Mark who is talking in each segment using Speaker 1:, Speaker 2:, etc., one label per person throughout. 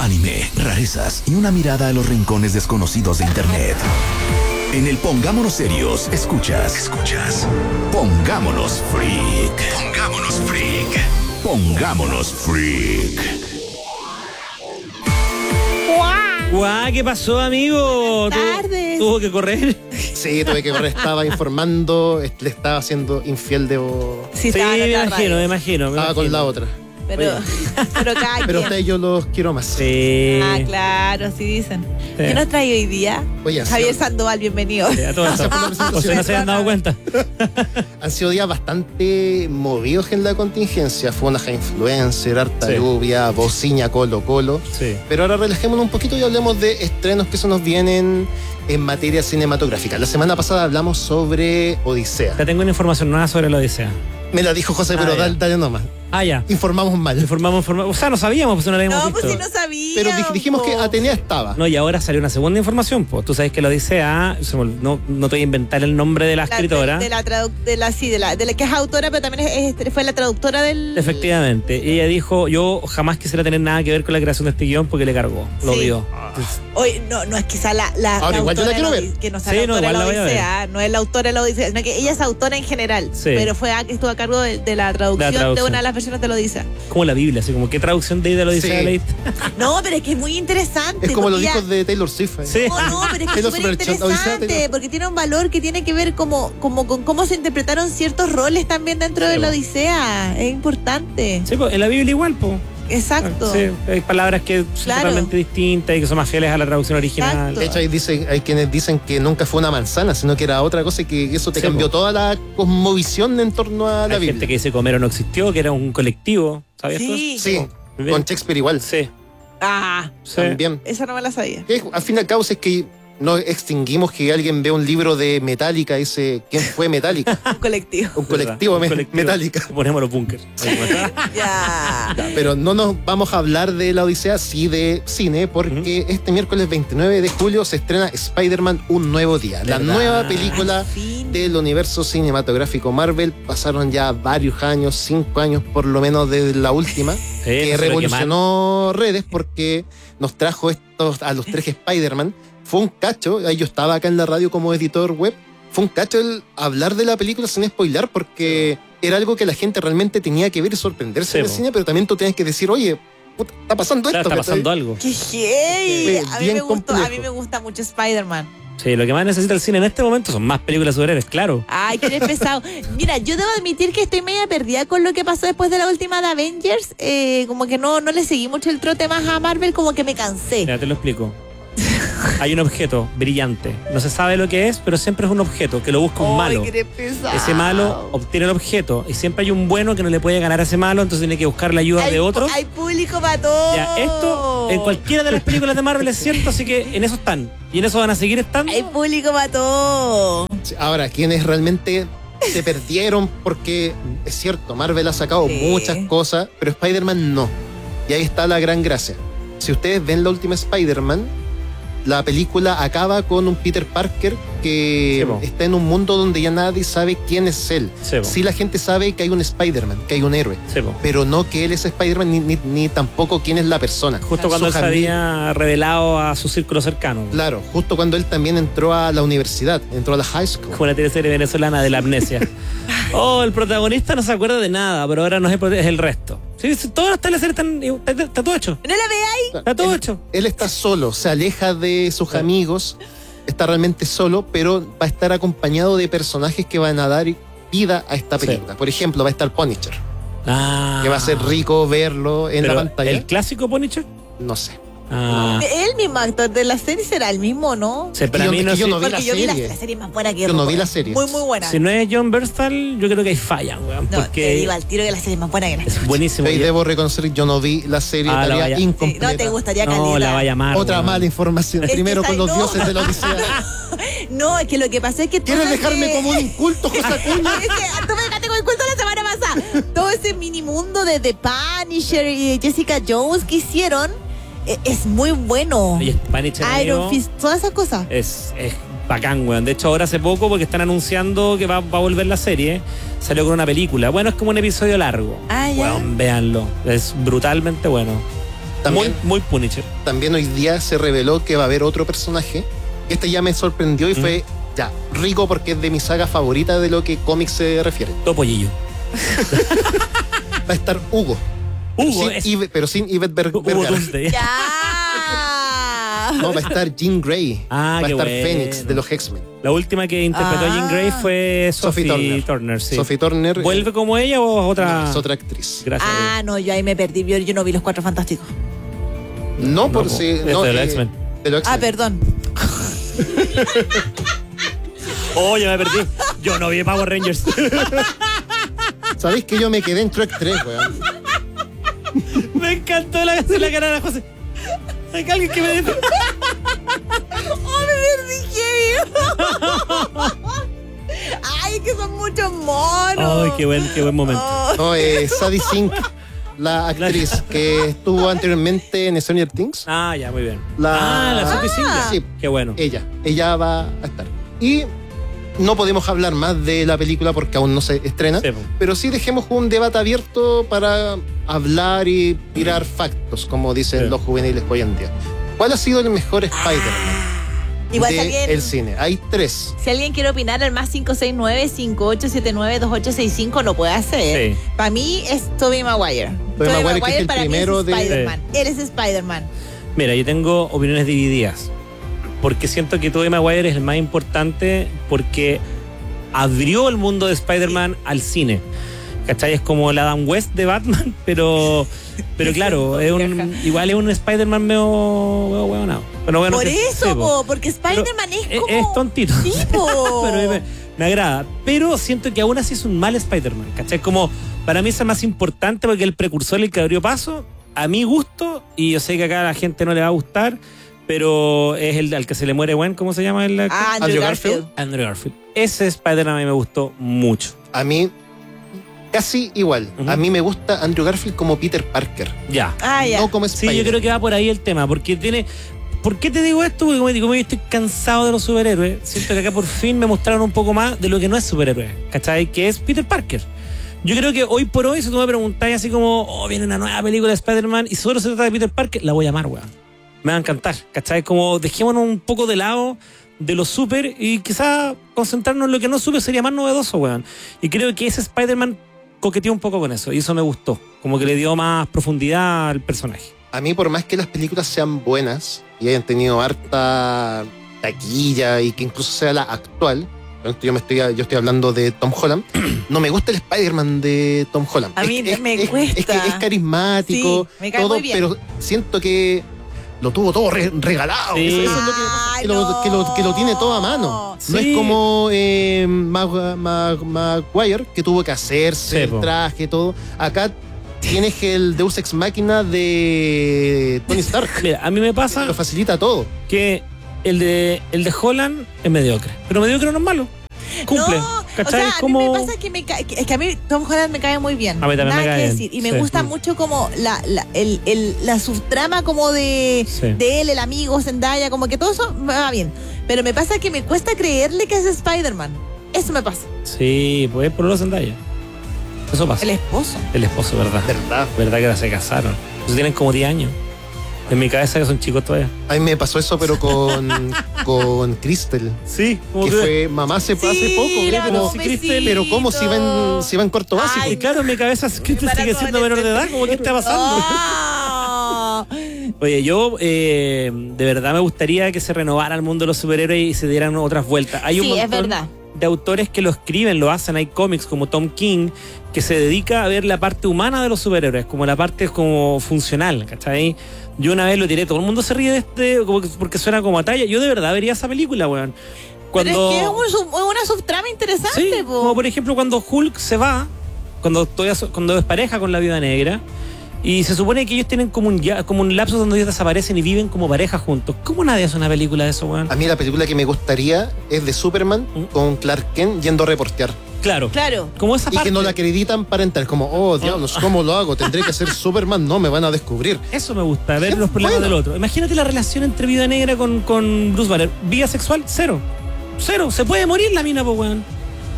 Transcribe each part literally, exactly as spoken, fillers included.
Speaker 1: anime, rarezas y una mirada a los rincones desconocidos de Internet. En el Pongámonos Serios, escuchas. Escuchas. Pongámonos Freak. Pongámonos Freak. Pongámonos Freak.
Speaker 2: ¡Guau! ¿Qué pasó, amigo?
Speaker 3: Buenas tardes.
Speaker 2: ¿Tuvo que correr?
Speaker 4: Sí, tuve que correr, estaba informando, le estaba haciendo infiel de...
Speaker 3: Sí,
Speaker 2: Sí,
Speaker 3: estaba en
Speaker 2: me
Speaker 3: otra
Speaker 2: imagino,
Speaker 3: radio.
Speaker 2: me imagino. me
Speaker 4: Estaba con
Speaker 2: imagino.
Speaker 4: la otra.
Speaker 3: Pero, pero cada
Speaker 4: Pero
Speaker 3: quien.
Speaker 4: ustedes yo los quiero más.
Speaker 2: Sí.
Speaker 3: Ah, claro, así dicen.
Speaker 2: Sí.
Speaker 3: ¿Qué nos trae hoy día?
Speaker 4: Oye,
Speaker 3: Javier
Speaker 4: sí.
Speaker 3: Sandoval, bienvenido.
Speaker 2: Sí, a todo esto.
Speaker 4: Gracias por la presentación.
Speaker 2: O sea, no se han dado cuenta.
Speaker 4: Han sido días bastante movidos en la contingencia. Fue una influencer, harta
Speaker 2: Sí.
Speaker 4: lluvia, bociña, colo, colo.
Speaker 2: Sí.
Speaker 4: Pero ahora relajémonos un poquito y hablemos de estrenos que se nos vienen en materia cinematográfica. La semana pasada hablamos sobre Odisea.
Speaker 2: Ya tengo una información nueva sobre la Odisea.
Speaker 4: Me la dijo José,
Speaker 2: Ah,
Speaker 4: pero
Speaker 2: ya.
Speaker 4: dale, dale nomás.
Speaker 2: Ah, ya.
Speaker 4: Informamos mal.
Speaker 2: Informamos, informamos. O sea, no sabíamos, pues no la habíamos
Speaker 3: No,
Speaker 2: visto.
Speaker 3: pues si no sabía.
Speaker 4: Pero dij- dijimos que Atenea estaba.
Speaker 2: No, y ahora salió una segunda información, pues. Tú sabes que la Odisea, se me ol- no, no te voy a inventar el nombre de la escritora.
Speaker 3: De, de la tradu- de la sí, de la, de la que es autora, pero también es- es- fue la traductora del.
Speaker 2: Efectivamente. Y ella dijo, yo jamás quisiera tener nada que ver con la creación de este guión porque le cargó. Lo
Speaker 3: Sí.
Speaker 2: odió.
Speaker 3: Oye, no, no es quizá la, la,
Speaker 4: Ahora,
Speaker 3: la
Speaker 4: igual yo la
Speaker 3: autora
Speaker 4: quiero
Speaker 3: de
Speaker 4: ver.
Speaker 3: Odi- que no sea
Speaker 2: Sí,
Speaker 3: la
Speaker 2: no,
Speaker 3: autora de
Speaker 2: igual
Speaker 3: la
Speaker 2: la voy a
Speaker 3: Odisea, no es la autora de la Odisea, sino que ella es autora en general,
Speaker 2: Sí.
Speaker 3: pero fue a- estuvo a cargo de, de la traducción de
Speaker 2: traducción.
Speaker 3: una de las versiones de la Odisea.
Speaker 2: Como la Biblia, así como, ¿qué traducción de, de la Odisea
Speaker 4: Sí.
Speaker 2: leíste?
Speaker 3: No, pero es que es muy interesante.
Speaker 4: Es como los
Speaker 3: porque ella-
Speaker 4: discos de Taylor Swift. ¿eh?
Speaker 2: Sí.
Speaker 3: No, no, pero es que es
Speaker 4: Taylor
Speaker 3: súper
Speaker 4: Superchat, Odisea,
Speaker 3: interesante
Speaker 4: Taylor.
Speaker 3: porque tiene un valor que tiene que ver como, como con cómo se interpretaron ciertos roles también dentro
Speaker 2: Sí,
Speaker 3: de la
Speaker 2: po.
Speaker 3: Odisea. Es importante.
Speaker 2: Sí, pues, en la Biblia igual, pues.
Speaker 3: Exacto.
Speaker 2: Sí, hay palabras que son
Speaker 3: Claro.
Speaker 2: totalmente distintas y que son más fieles a la traducción original.
Speaker 3: Exacto.
Speaker 4: De hecho, hay, dicen, hay quienes dicen que nunca fue una manzana, sino que era otra cosa y que eso te
Speaker 2: Sí,
Speaker 4: cambió
Speaker 2: po.
Speaker 4: toda la cosmovisión en torno a la
Speaker 2: Hay
Speaker 4: Biblia.
Speaker 2: gente que dice que Homero no existió, que era un colectivo. ¿Sabías
Speaker 3: Sí.
Speaker 4: Sí,
Speaker 2: Muy bien.
Speaker 4: con Shakespeare igual.
Speaker 2: Sí.
Speaker 3: Ah,
Speaker 2: sí.
Speaker 4: También.
Speaker 3: esa no me la sabía.
Speaker 4: Que, al fin y al cabo, si es que no extinguimos que alguien vea un libro de Metallica y dice, ¿quién fue Metallica?
Speaker 3: Un colectivo.
Speaker 4: Un colectivo,
Speaker 2: Un
Speaker 4: me-
Speaker 2: colectivo.
Speaker 4: Metallica.
Speaker 2: Ponemos los bunkers.
Speaker 3: Ya.
Speaker 4: Pero no nos vamos a hablar de la Odisea, sí de cine, porque este miércoles veintinueve de julio se estrena Spider-Man Un Nuevo Día, la
Speaker 2: ¿Verdad?
Speaker 4: nueva película
Speaker 3: Al fin.
Speaker 4: del universo cinematográfico Marvel. Pasaron ya varios años, cinco años por lo menos desde la última, que
Speaker 2: eso
Speaker 4: revolucionó redes porque nos trajo estos a los tres Spider-Man. Fue un cacho, ahí yo estaba acá en la radio como editor web, fue un cacho el hablar de la película sin spoiler porque era algo que la gente realmente tenía que ver y sorprenderse
Speaker 2: Sí,
Speaker 4: del
Speaker 2: po.
Speaker 4: cine, pero también tú tienes que decir, oye, puta, está pasando
Speaker 2: Claro,
Speaker 4: esto.
Speaker 2: está
Speaker 4: ¿cachai?
Speaker 2: pasando algo.
Speaker 3: ¡Qué hey!
Speaker 4: Fue
Speaker 3: A mí
Speaker 4: bien
Speaker 3: me gustó, a mí
Speaker 4: complejo.
Speaker 3: me gusta mucho Spider-Man.
Speaker 2: Sí, lo que más necesita el cine en este momento son más películas sobre héroes, claro.
Speaker 3: Ay, que eres pesado. Mira, yo debo admitir que estoy media perdida con lo que pasó después de la última de Avengers. Eh, como que no, no le seguí mucho el trote más a Marvel, como que me cansé.
Speaker 2: Ya te lo explico. Hay un objeto brillante. No se sabe lo que es, pero siempre es un objeto que lo busca un
Speaker 3: Ay,
Speaker 2: malo.
Speaker 3: que eres pesado.
Speaker 2: Ese malo obtiene el objeto y siempre hay un bueno que no le puede ganar a ese malo, entonces tiene que buscar la ayuda
Speaker 3: Hay
Speaker 2: de
Speaker 3: pu-
Speaker 2: otro.
Speaker 3: Hay público para todo.
Speaker 2: Ya, esto en cualquiera de las películas de Marvel es cierto, así que en eso están. Y en eso van a seguir estando.
Speaker 3: Hay público para todo.
Speaker 4: Ahora, quienes realmente se perdieron, porque es cierto, Marvel ha sacado
Speaker 3: Sí.
Speaker 4: muchas cosas, pero Spider-Man no. Y ahí está la gran gracia. Si ustedes ven la última Spider-Man, la película acaba con un Peter Parker que
Speaker 2: Sí, po.
Speaker 4: está en un mundo donde ya nadie sabe quién es él.
Speaker 2: Sí, po.
Speaker 4: Sí, la gente sabe que hay un Spider-Man, que hay un héroe,
Speaker 2: Sí, po.
Speaker 4: pero no que él es Spider-Man ni, ni, ni tampoco quién es la persona.
Speaker 2: Justo cuando él
Speaker 4: Su
Speaker 2: se
Speaker 4: jardín-
Speaker 2: había revelado a su círculo cercano.
Speaker 4: Claro, justo cuando él también entró a la universidad, entró a la high school.
Speaker 2: Como una teleserie venezolana de la amnesia. Oh, el protagonista no se acuerda de nada, pero ahora no es el, es el resto. Sí, sí, todas las teleseries están. Está, está todo hecho.
Speaker 3: ¿No la veáis?
Speaker 2: Está todo
Speaker 4: él,
Speaker 2: hecho.
Speaker 4: Él está solo, se aleja de sus
Speaker 2: Sí.
Speaker 4: amigos, está realmente solo, pero va a estar acompañado de personajes que van a dar vida a esta
Speaker 2: Sí.
Speaker 4: película. Por ejemplo, va a estar Punisher,
Speaker 2: Ah.
Speaker 4: que va a ser rico verlo en
Speaker 2: Pero
Speaker 4: la pantalla.
Speaker 2: ¿el clásico Punisher?
Speaker 4: No sé.
Speaker 2: Ah.
Speaker 3: El mismo actor de la serie será el mismo, ¿no?
Speaker 2: Sí, para
Speaker 4: yo-
Speaker 2: mí
Speaker 4: es
Speaker 2: no,
Speaker 4: que yo
Speaker 2: si-
Speaker 4: no vi
Speaker 3: Porque
Speaker 4: la
Speaker 3: yo vi la,
Speaker 4: serie.
Speaker 3: la serie más buena que
Speaker 4: Yo no vi
Speaker 3: recuerdo.
Speaker 4: la serie.
Speaker 3: Muy, muy buena.
Speaker 2: si no es John Bernthal, yo creo que ahí fallan, weón.
Speaker 3: No, te
Speaker 2: porque
Speaker 3: digo al tiro que la serie es más buena que la
Speaker 2: es buenísimo.
Speaker 4: Y
Speaker 2: Y-
Speaker 4: debo reconocer, yo no vi la serie,
Speaker 2: Ah, la
Speaker 4: estaría
Speaker 2: vaya-
Speaker 3: Sí,
Speaker 4: incompleta.
Speaker 3: no te gustaría
Speaker 2: no,
Speaker 3: caleta.
Speaker 2: la vaya a amar.
Speaker 4: Otra
Speaker 2: weón.
Speaker 4: mala información.
Speaker 3: Es que
Speaker 4: Primero con
Speaker 3: esa-
Speaker 4: los
Speaker 3: no.
Speaker 4: dioses de la Odisea.
Speaker 3: No, es que lo que pasa es que
Speaker 4: ¿Quieres
Speaker 3: todo
Speaker 4: dejarme
Speaker 3: ese-
Speaker 4: como un inculto, José Acuña?
Speaker 3: Es que tú me dejaste con el culto la semana pasada. Todo ese mini mundo de The Punisher y Jessica Jones que hicieron eh, es muy bueno.
Speaker 2: Y Punisher,
Speaker 3: Iron
Speaker 2: amigo,
Speaker 3: Fist, todas esas cosas.
Speaker 2: Es, es bacán, weón. De hecho, ahora hace poco, porque están anunciando que va, va a volver la serie, salió con una película. Bueno, es como un episodio largo.
Speaker 3: Ah, ya.
Speaker 2: Weón, véanlo. Es brutalmente bueno.
Speaker 4: También,
Speaker 2: Muy, muy Punisher.
Speaker 4: también hoy día se reveló que va a haber otro personaje. Este ya me sorprendió y
Speaker 2: Mm.
Speaker 4: fue ya rico porque es de mi saga favorita de lo que cómics se refiere.
Speaker 2: Topollillo.
Speaker 4: Va a estar Hugo.
Speaker 2: Hugo,
Speaker 4: Sin
Speaker 2: es-
Speaker 4: Ive- pero sin Yvette Ber-
Speaker 2: Hugo
Speaker 4: Vergara.
Speaker 2: Doomsday.
Speaker 3: Ya.
Speaker 4: No, va a estar Jean Grey.
Speaker 2: Ah,
Speaker 4: va a
Speaker 2: qué
Speaker 4: estar
Speaker 2: bueno.
Speaker 4: Phoenix de los X-Men.
Speaker 2: La última que interpretó
Speaker 3: Ah.
Speaker 2: Jean Grey fue
Speaker 4: Sophie
Speaker 2: Sophie,
Speaker 4: Turner.
Speaker 2: Turner. sí.
Speaker 4: Sophie Turner. eh,
Speaker 2: ¿Vuelve como ella o es otra?
Speaker 4: no, es otra actriz.
Speaker 2: Gracias. a Dios.
Speaker 3: Ah, no, yo ahí me perdí. Yo, yo no vi los Cuatro Fantásticos.
Speaker 4: No, por
Speaker 2: po.
Speaker 4: si.
Speaker 2: Es
Speaker 4: No,
Speaker 2: de los
Speaker 4: eh,
Speaker 2: X-Men.
Speaker 4: de los
Speaker 3: Ah,
Speaker 4: X-Men.
Speaker 3: perdón.
Speaker 2: Oh, ya me perdí. Yo no vi Power Rangers.
Speaker 4: ¿Sabéis que yo me quedé en Trek tres, weón?
Speaker 2: Me encantó la, la cara de la José. Hay alguien que me dice.
Speaker 3: ¡Oh, me perdí, Kevin! ¡Ay, que son muchos monos!
Speaker 2: Ay, qué buen, qué buen momento.
Speaker 3: Oh.
Speaker 4: No, eh, Sadie Sink, la actriz que estuvo anteriormente en Stranger Things.
Speaker 2: Ah, ya, muy bien.
Speaker 4: La-
Speaker 2: Ah, la Sophie
Speaker 3: Ah.
Speaker 2: Singer.
Speaker 4: Sí.
Speaker 2: Qué bueno.
Speaker 4: Ella, ella va a estar. Y no podemos hablar más de la película porque aún no se estrena,
Speaker 2: Sí, po.
Speaker 4: pero sí dejemos un debate abierto para hablar y tirar factos, como dicen
Speaker 2: Sí.
Speaker 4: los juveniles hoy en día. ¿Cuál ha sido el mejor Spider-Man
Speaker 3: Igual si
Speaker 4: de
Speaker 3: alguien,
Speaker 4: el cine? Hay tres.
Speaker 3: si alguien quiere opinar, al más cinco seis nueve, cinco ocho siete nueve, dos ocho seis cinco lo puede hacer.
Speaker 2: Sí.
Speaker 3: Para mí es Tobey Maguire.
Speaker 4: Tobey Maguire, que es el
Speaker 3: para
Speaker 4: primero
Speaker 3: mí es
Speaker 4: de-
Speaker 3: Spider-Man. Él es Spider-Man.
Speaker 2: Mira, yo tengo opiniones divididas. Porque siento que Tobey Maguire es el más importante porque abrió el mundo de Spider-Man al cine. ¿Cachai? Es como el Adam West de Batman, pero pero claro, es un, igual es un Spider-Man medio, medio hueonado. Pero bueno,
Speaker 3: Por
Speaker 2: que-
Speaker 3: eso,
Speaker 2: sí, po.
Speaker 3: po, porque Spider-Man es
Speaker 2: Es,
Speaker 3: como...
Speaker 2: es tontito.
Speaker 3: Sí, po.
Speaker 2: pero me, me agrada. Pero siento que aún así es un mal Spider-Man. ¿Cachai? Como para mí es el más importante porque el precursor, el que abrió paso, a mi gusto, y yo sé que acá a la gente no le va a gustar, pero es el al que se le muere Gwen, ¿cómo se llama? El actor?
Speaker 3: Ah, Andrew,
Speaker 4: Andrew
Speaker 3: Garfield.
Speaker 4: Garfield.
Speaker 2: Andrew Garfield. Ese Spider-Man a mí me gustó mucho.
Speaker 4: A mí, casi igual.
Speaker 2: Ujú.
Speaker 4: A mí me gusta Andrew Garfield como Peter Parker,
Speaker 2: Ya.
Speaker 3: Ah, ya.
Speaker 4: no como
Speaker 2: Sí,
Speaker 4: Spider.
Speaker 2: yo creo que va por ahí el tema, porque tiene... ¿Por qué te digo esto? Porque como digo, como yo estoy cansado de los superhéroes. Siento que acá por fin me mostraron un poco más de lo que no es superhéroe, ¿cachai? Que es Peter Parker. Yo creo que hoy por hoy, si tú me preguntáis así como, oh, viene una nueva película de Spider-Man y solo se trata de Peter Parker, la voy a amar, weón. Me va a encantar, ¿cachai? Como dejémonos un poco de lado de lo super y quizás concentrarnos en lo que no super sería más novedoso, weón. Y creo que ese Spider-Man coqueteó un poco con eso y eso me gustó. Como que le dio más profundidad al personaje.
Speaker 4: A mí, por más que las películas sean buenas y hayan tenido harta taquilla y que incluso sea la actual, yo me estoy, yo estoy hablando de Tom Holland, no me gusta el Spider-Man de Tom Holland.
Speaker 3: A
Speaker 4: Es
Speaker 3: mí
Speaker 4: que- es-
Speaker 3: me
Speaker 4: es-
Speaker 3: cuesta.
Speaker 4: Es que es carismático,
Speaker 3: Sí, me cae
Speaker 4: todo,
Speaker 3: muy bien.
Speaker 4: pero siento que lo tuvo todo re- regalado.
Speaker 2: Sí.
Speaker 4: Eso, eso es lo que me pasa,
Speaker 3: Ay,
Speaker 4: que, lo, que, lo, que lo tiene todo a mano. No
Speaker 2: Sí.
Speaker 4: es como eh, Mag- Mag- Maguire, que tuvo que hacerse
Speaker 2: Sí,
Speaker 4: el
Speaker 2: po.
Speaker 4: traje, todo. Acá tienes el Deus Ex Máquina de Tony Stark.
Speaker 2: Mira, a mí me pasa
Speaker 4: Lo facilita todo.
Speaker 2: que el de, el de Holland es mediocre. Pero mediocre no es malo. Cumple.
Speaker 3: No,
Speaker 2: ¿Cachai?
Speaker 3: o sea,
Speaker 2: Es
Speaker 3: a
Speaker 2: como...
Speaker 3: mí me pasa que me ca- que- es que a mí Tom Holland me cae muy bien.
Speaker 2: A mí también
Speaker 3: Nada
Speaker 2: me cae
Speaker 3: que
Speaker 2: bien.
Speaker 3: decir. Y me
Speaker 2: Sí.
Speaker 3: gusta
Speaker 2: Mm.
Speaker 3: mucho como la, la, el, el- la subtrama como de,
Speaker 2: Sí.
Speaker 3: de él, el amigo, Zendaya, como que todo eso me va bien. Pero me pasa que me cuesta creerle que es Spider-Man. Eso me pasa.
Speaker 2: Sí, pues por lo Zendaya. Eso pasa.
Speaker 3: El esposo.
Speaker 2: El esposo, ¿verdad?
Speaker 4: ¿Verdad?
Speaker 2: ¿Verdad que se casaron? Pues tienen como diez años. En mi cabeza que son chicos todavía.
Speaker 4: A mí me pasó eso, pero con, con Crystal.
Speaker 2: Sí, como
Speaker 4: Que
Speaker 2: que...
Speaker 4: fue mamá hace, hace
Speaker 3: Sí,
Speaker 4: poco.
Speaker 3: le
Speaker 4: ¿verdad?
Speaker 3: mandó
Speaker 4: Como-
Speaker 3: un
Speaker 2: Crystal,
Speaker 4: pero ¿cómo si va en, si va en corto básico?
Speaker 3: Ay,
Speaker 2: Y claro, en mi cabeza es que te
Speaker 3: Para
Speaker 2: sigue siendo menor de edad. ¿Cómo que está pasando?
Speaker 3: Oh.
Speaker 2: Oye, yo eh, de verdad me gustaría que se renovara el mundo de los superhéroes y se dieran otras vueltas. Hay un
Speaker 3: Sí, es
Speaker 2: montón
Speaker 3: verdad.
Speaker 2: de autores que lo escriben, lo hacen. Hay cómics como Tom King que se dedica a ver la parte humana de los superhéroes, como la parte como funcional, ¿cachai? Yo una vez lo tiré, todo el mundo se ríe de este como que- porque suena como a talla. Yo de verdad vería esa película, weón. Cuando...
Speaker 3: Pero es que es un sub- una subtrama interesante,
Speaker 2: Sí,
Speaker 3: po.
Speaker 2: como por ejemplo cuando Hulk se va, cuando, todavía so- cuando es pareja con la Viuda Negra, y se supone que ellos tienen como un, ya- como un lapso donde ellos desaparecen y viven como pareja juntos. ¿Cómo nadie hace una película de eso, weón?
Speaker 4: A mí la película que me gustaría es de Superman
Speaker 2: ¿Mm?
Speaker 4: con Clark Kent yendo a reportear.
Speaker 2: Claro,
Speaker 3: Claro.
Speaker 2: como esa
Speaker 4: Y
Speaker 2: parte.
Speaker 4: que no la acreditan para entrar. Como, oh, diablos, ¿cómo lo hago? Tendré que ser Superman. No, me van a descubrir.
Speaker 2: Eso me gusta, ver
Speaker 4: Qué
Speaker 2: los problemas
Speaker 4: bueno.
Speaker 2: del otro. Imagínate la relación entre Viuda Negra con, con Bruce Banner. Vía sexual, cero. Cero. Se puede morir la mina, pues, weón.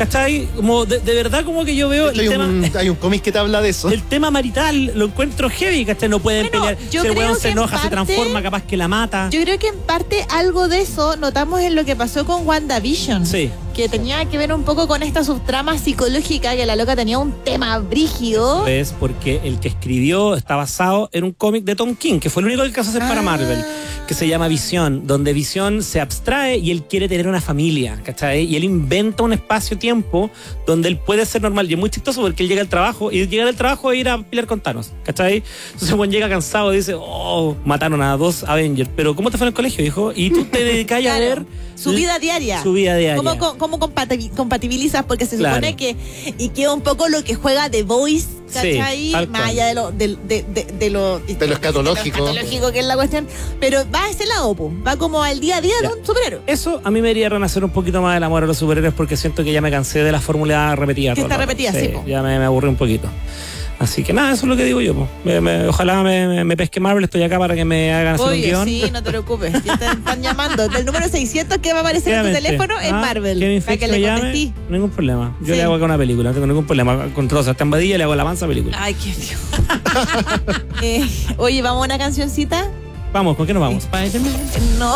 Speaker 2: ¿Cachai? Como de, de verdad como que yo veo
Speaker 4: De hecho,
Speaker 2: el
Speaker 4: hay,
Speaker 2: tema...
Speaker 4: un, hay un cómic que te habla de eso.
Speaker 2: El tema marital lo encuentro heavy, ¿cachai? No pueden
Speaker 3: Bueno,
Speaker 2: pelear.
Speaker 3: yo
Speaker 2: Si el
Speaker 3: creo
Speaker 2: weón
Speaker 3: que
Speaker 2: se
Speaker 3: en
Speaker 2: enoja, se
Speaker 3: parte-
Speaker 2: transforma, capaz que la mata.
Speaker 3: Yo creo que en parte algo de eso notamos en lo que pasó con WandaVision.
Speaker 2: Sí.
Speaker 3: Que tenía que ver un poco con esta subtrama psicológica, que la loca tenía un tema brígido.
Speaker 2: Es porque el que escribió está basado en un cómic de Tom King, que fue el único que quiso hacer para
Speaker 3: Ah.
Speaker 2: Marvel, que se llama Visión, donde Visión se abstrae y él quiere tener una familia, ¿cachai? Y él inventa un espacio-tiempo donde él puede ser normal. Y es muy chistoso porque él llega al trabajo y llega del trabajo a ir a pelear con Thanos, ¿cachai? Entonces cuando llega cansado y dice, oh, mataron a dos Avengers, pero ¿cómo te fue en el colegio, hijo? Y tú te dedicas a
Speaker 3: Claro,
Speaker 2: ver
Speaker 3: su vida diaria.
Speaker 2: Su vida diaria.
Speaker 3: ¿Cómo, cómo, cómo compati- compatibilizas? Porque se
Speaker 2: Claro.
Speaker 3: supone que. Y que un poco lo que juega The Voice, ¿cachai?
Speaker 2: Sí, tal
Speaker 3: Más
Speaker 2: cual.
Speaker 3: allá de lo, de, de, de, de lo,
Speaker 4: De lo escatológico.
Speaker 3: de lo escatológico que es la cuestión. Pero va a ese lado, po. Va como al día a día
Speaker 2: Ya.
Speaker 3: de un superhéroe.
Speaker 2: Eso a mí me haría renacer un poquito más del amor a los superhéroes porque siento que ya me cansé de la fórmula repetida.
Speaker 3: Que
Speaker 2: todo el
Speaker 3: está
Speaker 2: rato.
Speaker 3: repetida, sí, po.
Speaker 2: Ya me, me aburrí un poquito. Así que nada, eso es lo que digo yo. Po. Me- me- ojalá me, me- me pesque Marvel, estoy acá para que me hagan hacer un
Speaker 3: Oye,
Speaker 2: guión.
Speaker 3: sí, no te preocupes. Ya te están llamando. Del número seiscientos que va a aparecer en tu
Speaker 2: Claramente.
Speaker 3: teléfono es
Speaker 2: Ah,
Speaker 3: Marvel.
Speaker 2: Kevin
Speaker 3: Para
Speaker 2: Feige
Speaker 3: que
Speaker 2: me
Speaker 3: le
Speaker 2: llame,
Speaker 3: contestes.
Speaker 2: ningún problema. Yo
Speaker 3: Sí.
Speaker 2: le hago acá una película, no tengo ningún problema. Con todos hasta Badilla le hago la mansa película.
Speaker 3: Ay, qué feo. Eh, oye, ¿vamos a una cancioncita?
Speaker 2: Vamos, ¿con qué nos vamos? Spider-Man.
Speaker 3: No.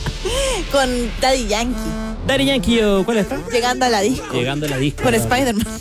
Speaker 3: Con Daddy Yankee.
Speaker 2: Daddy Yankee, ¿cuál está?
Speaker 3: Llegando a la disco.
Speaker 2: Llegando a la disco.
Speaker 3: Con Spider-Man.